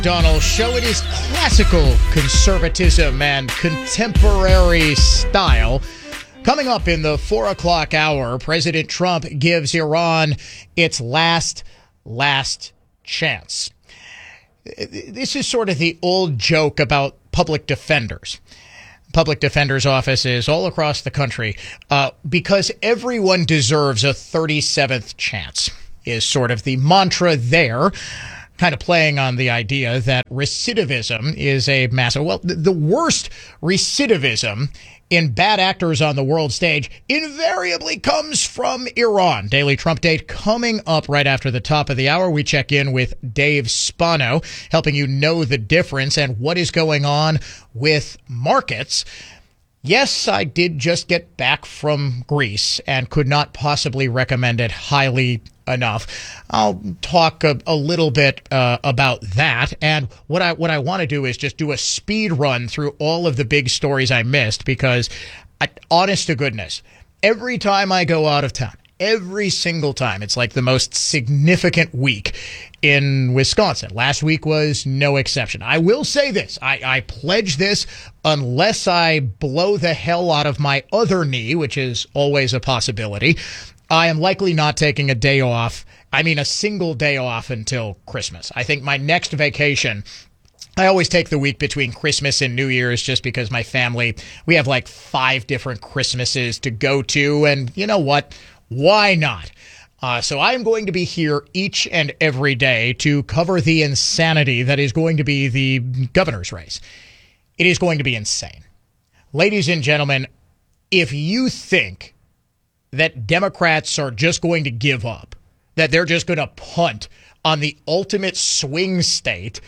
Donald Show. It is classical conservatism and contemporary style. Coming up in the 4 o'clock hour, President Trump gives Iran its last chance. This is sort of the old joke about public defenders. Public defenders' offices all across the country, because everyone deserves a 37th chance, is sort of the mantra there. Kind of playing on the idea that recidivism is a massive... Well, the worst recidivism in bad actors on the world stage invariably comes from Iran. Daily Trump Date coming up right after the top of the hour. We check in with Dave Spano, helping you know the difference and what is going on with markets. Yes, I did just get back from Greece and could not possibly recommend it highly enough. I'll talk a little bit about that. And what I want to do is just do a speed run through all of the big stories I missed, because honest to goodness, every time I go out of town, every single time, it's like the most significant week in Wisconsin. Last week was no exception. I will say this. I pledge this, unless I blow the hell out of my other knee, which is always a possibility, I am likely not taking a day off. I mean, a single day off until Christmas. I think my next vacation, I always take the week between Christmas and New Year's just because my family, we have like 5 different Christmases to go to. And you know what? Why not? So I'm going to be here each and every day to cover the insanity that is going to be the governor's race. It is going to be insane. Ladies and gentlemen, if you think that Democrats are just going to give up, that they're just going to punt on the ultimate swing state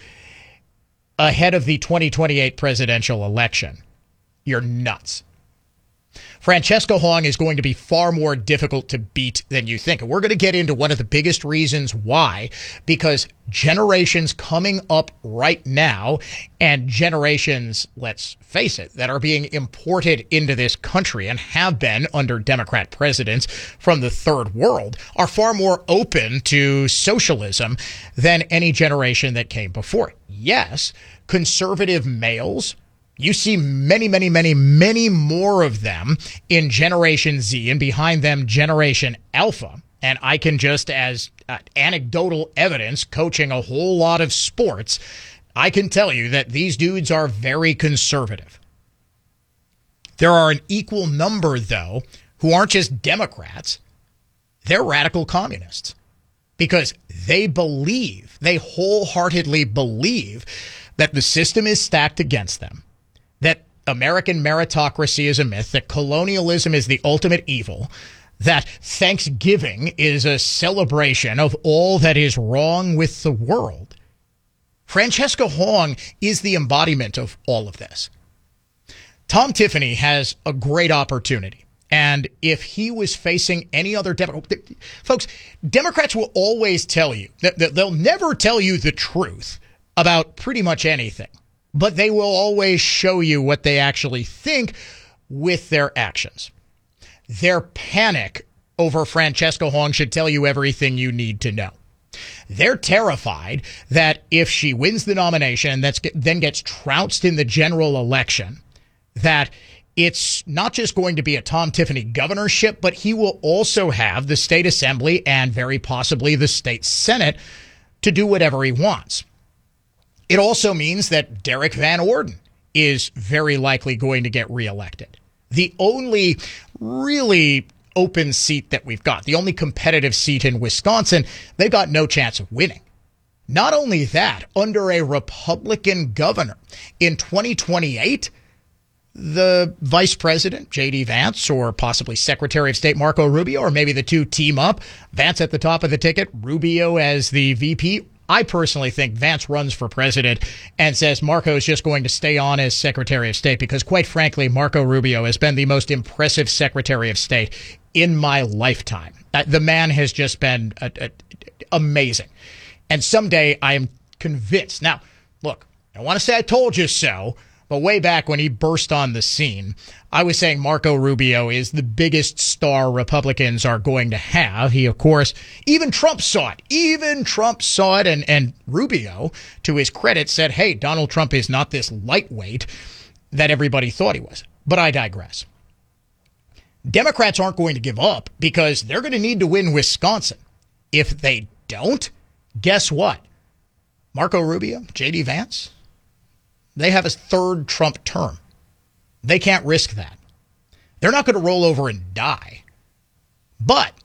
ahead of the 2028 presidential election, you're nuts. Francesca Hong is going to be far more difficult to beat than you think. And we're going to get into one of the biggest reasons why, because generations coming up right now, and generations, let's face it, that are being imported into this country and have been under Democrat presidents from the third world, are far more open to socialism than any generation that came before. Yes, conservative males, you see many more of them in Generation Z, and behind them Generation Alpha. And I can just, as anecdotal evidence, coaching a whole lot of sports, I can tell you that these dudes are very conservative. There are an equal number, though, who aren't just Democrats. They're radical communists, because they wholeheartedly believe that the system is stacked against them, that American meritocracy is a myth, that colonialism is the ultimate evil, that Thanksgiving is a celebration of all that is wrong with the world. Francesca Hong is the embodiment of all of this. Tom Tiffany has a great opportunity. And if he was facing any other folks, Democrats will always tell you that they'll never tell you the truth about pretty much anything, but they will always show you what they actually think with their actions. Their panic over Francesca Hong should tell you everything you need to know. They're terrified that if she wins the nomination and then gets trounced in the general election, that it's not just going to be a Tom Tiffany governorship, but he will also have the state assembly and very possibly the state senate to do whatever he wants. It also means that Derek Van Orden is very likely going to get reelected. The only really open seat that we've got, the only competitive seat in Wisconsin, they've got no chance of winning. Not only that, under a Republican governor in 2028, the vice president, J.D. Vance, or possibly Secretary of State Marco Rubio, or maybe the two team up, Vance at the top of the ticket, Rubio as the VP. I personally think Vance runs for president and says Marco is just going to stay on as Secretary of State, because quite frankly, Marco Rubio has been the most impressive Secretary of State in my lifetime. The man has just been amazing. And someday I am convinced. Now, look, I don't want to say I told you so, But way back when he burst on the scene, I was saying Marco Rubio is the biggest star Republicans are going to have. He, of course, even Trump saw it. And Rubio, to his credit, said, hey, Donald Trump is not this lightweight that everybody thought he was. But I digress. Democrats aren't going to give up because they're going to need to win Wisconsin. If they don't, guess what? Marco Rubio, J.D. Vance, they have a third Trump term. They can't risk that. They're not going to roll over and die. But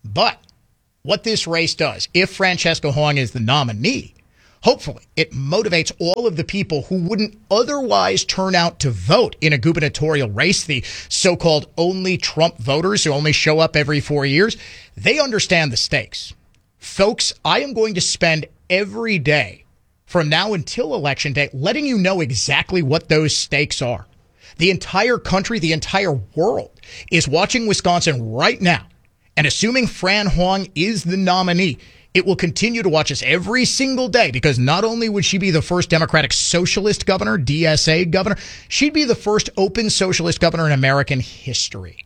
what this race does, if Francesca Huang is the nominee, hopefully it motivates all of the people who wouldn't otherwise turn out to vote in a gubernatorial race, the so-called only Trump voters who only show up every 4 years. They understand the stakes. Folks, I am going to spend every day from now until Election Day letting you know exactly what those stakes are. The entire country, the entire world is watching Wisconsin right now. And assuming Fran Huang is the nominee, it will continue to watch us every single day because not only would she be the first Democratic Socialist governor, DSA governor, she'd be the first open socialist governor in American history.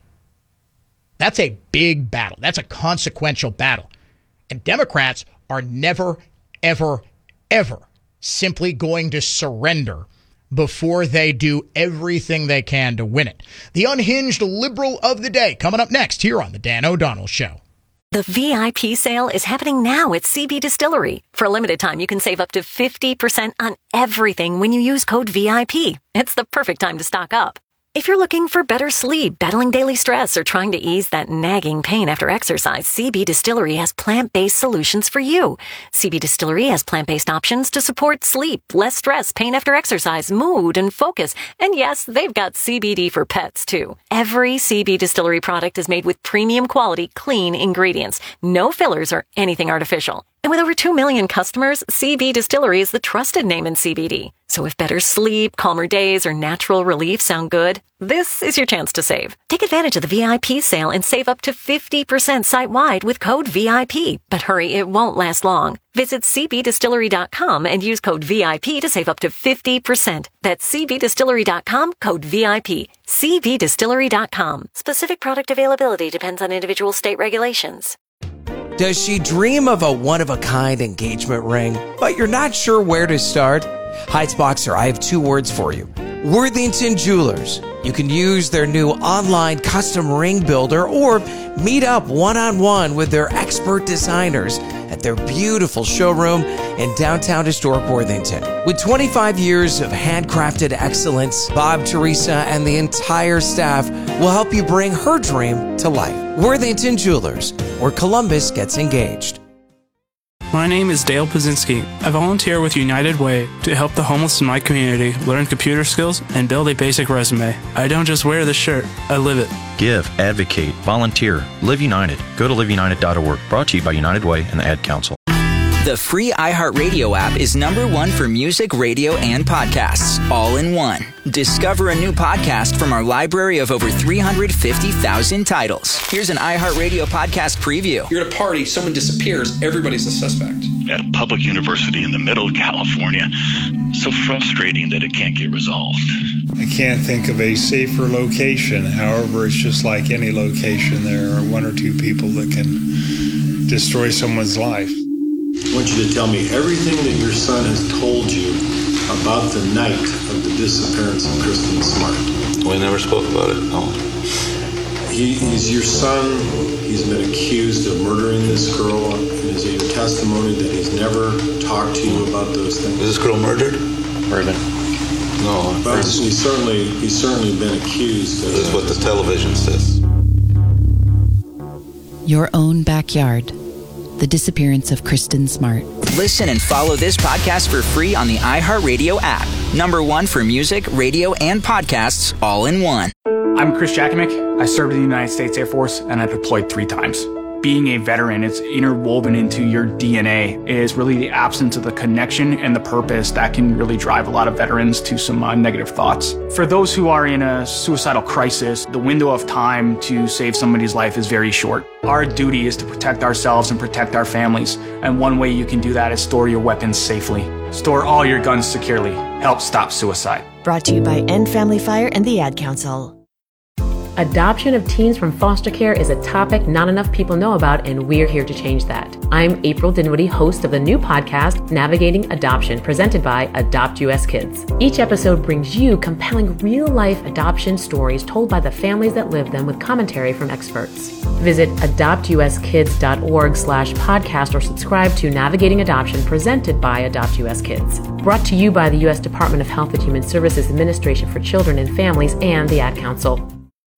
That's a big battle. That's a consequential battle. And Democrats are never, ever, ever simply going to surrender before they do everything they can to win it. The unhinged liberal of the day coming up next here on The Dan O'Donnell Show. The VIP sale is happening now at CB Distillery. For a limited time, you can save up to 50% on everything when you use code VIP. It's the perfect time to stock up. If you're looking for better sleep, battling daily stress, or trying to ease that nagging pain after exercise, CB Distillery has plant-based solutions for you. CB Distillery has plant-based options to support sleep, less stress, pain after exercise, mood, and focus. And yes, they've got CBD for pets, too. Every CB Distillery product is made with premium quality, clean ingredients. No fillers or anything artificial. And with over 2 million customers, CB Distillery is the trusted name in CBD. So if better sleep, calmer days, or natural relief sound good, this is your chance to save. Take advantage of the VIP sale and save up to 50% site-wide with code VIP. But hurry, it won't last long. Visit cbdistillery.com and use code VIP to save up to 50%. That's cbdistillery.com, code VIP. cbdistillery.com. Specific product availability depends on individual state regulations. Does she dream of a one-of-a-kind engagement ring, but you're not sure where to start? Heights Boxer, I have 2 words for you. Worthington Jewelers. You can use their new online custom ring builder or meet up one-on-one with their expert designers at their beautiful showroom in downtown historic Worthington. With 25 years of handcrafted excellence, Bob, Teresa, and the entire staff will help you bring her dream to life. Worthington Jewelers, where Columbus gets engaged. My name is Dale Pazinski. I volunteer with United Way to help the homeless in my community learn computer skills and build a basic resume. I don't just wear the shirt, I live it. Give, advocate, volunteer, Live United. Go to liveunited.org. Brought to you by United Way and the Ad Council. The free iHeartRadio app is #1 for music, radio, and podcasts, all in one. Discover a new podcast from our library of over 350,000 titles. Here's an iHeartRadio podcast preview. You're at a party, someone disappears, everybody's a suspect. At a public university in the middle of California. So frustrating that it can't get resolved. I can't think of a safer location. However, it's just like any location. There are 1 or 2 people that can destroy someone's life. I want you to tell me everything that your son has told you about the night of the disappearance of Kristen Smart. We never spoke about it, no. He's your son. He's been accused of murdering this girl. Is it your testimony that he's never talked to you about those things? Is this girl murdered? Murdered. No. But he's certainly been accused. This is what the television says. Your own backyard. The disappearance of Kristen Smart. Listen and follow this podcast for free on the iHeartRadio app. #1 for music, radio, and podcasts, all in one. I'm Chris Jakimick. I served in the United States Air Force and I deployed 3 times. Being a veteran, it's interwoven into your DNA. It is really the absence of the connection and the purpose that can really drive a lot of veterans to some negative thoughts. For those who are in a suicidal crisis, the window of time to save somebody's life is very short. Our duty is to protect ourselves and protect our families. And one way you can do that is store your weapons safely. Store all your guns securely. Help stop suicide. Brought to you by End Family Fire and the Ad Council. Adoption of teens from foster care is a topic not enough people know about, and we're here to change that. I'm April Dinwiddie, host of the new podcast, Navigating Adoption, presented by Adopt US Kids. Each episode brings you compelling real-life adoption stories told by the families that live them with commentary from experts. Visit adoptuskids.org/podcast or subscribe to Navigating Adoption, presented by Adopt US Kids. Brought to you by the U.S. Department of Health and Human Services Administration for Children and Families and the Ad Council.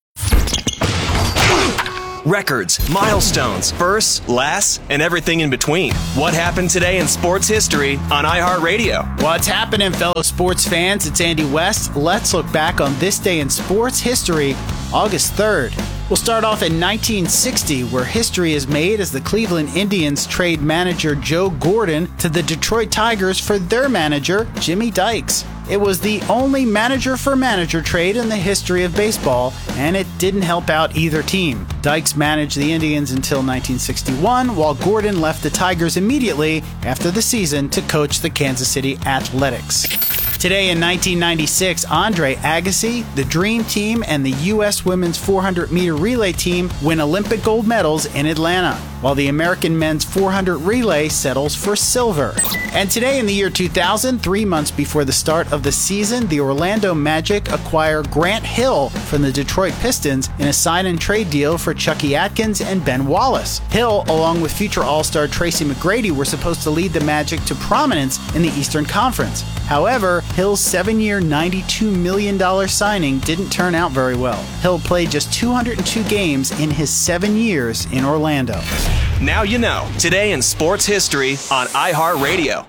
Records, milestones, firsts, lasts, and everything in between. What happened today in sports history on iHeartRadio? What's happening, fellow sports fans? It's Andy West. Let's look back on this day in sports history, August 3rd. We'll start off in 1960, where history is made as the Cleveland Indians trade manager Joe Gordon to the Detroit Tigers for their manager, Jimmy Dykes. It was the only manager-for-manager trade in the history of baseball, and it didn't help out either team. Dykes managed the Indians until 1961, while Gordon left the Tigers immediately after the season to coach the Kansas City Athletics. Today in 1996, Andre Agassi, the Dream Team, and the U.S. women's 400-meter relay team win Olympic gold medals in Atlanta, while the American men's 400 relay settles for silver. And today in the year 2000, 3 months before the start of the season, the Orlando Magic acquire Grant Hill from the Detroit Pistons in a sign-and-trade deal for Chucky Atkins and Ben Wallace. Hill, along with future All-Star Tracy McGrady, were supposed to lead the Magic to prominence in the Eastern Conference. However, Hill's 7-year, $92 million signing didn't turn out very well. Hill played just 202 games in his 7 years in Orlando. Now you know. Today in sports history on iHeartRadio.